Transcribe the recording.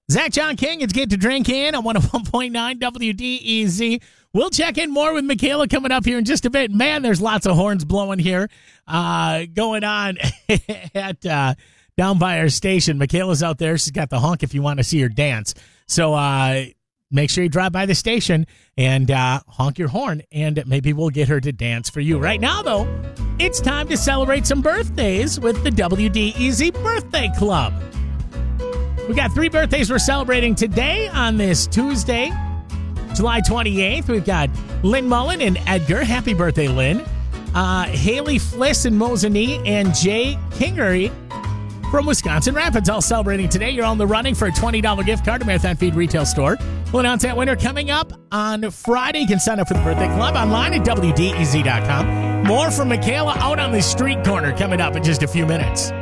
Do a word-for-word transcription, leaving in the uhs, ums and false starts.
Zach John King, it's Get to Drink In on one oh one point nine W D E Z. We'll check in more with Michaela coming up here in just a bit. Man, there's lots of horns blowing here uh, going on at uh, down by our station. Michaela's out there. She's got the honk if you want to see her dance. So uh, make sure you drive by the station and uh, honk your horn, and maybe we'll get her to dance for you. Right now, though, it's time to celebrate some birthdays with the W D E Z Birthday Club. We got three birthdays we're celebrating today on this Tuesday, July twenty-eighth. We've got Lynn Mullen and Edgar. Happy birthday, Lynn. Uh, Haley Fliss and Mosinee and Jay Kingery from Wisconsin Rapids all celebrating today. You're on the running for a twenty dollars gift card to Marathon Feed Retail Store. We'll announce that winner coming up on Friday. You can sign up for the birthday club online at W D E Z dot com. More from Michaela out on the street corner coming up in just a few minutes.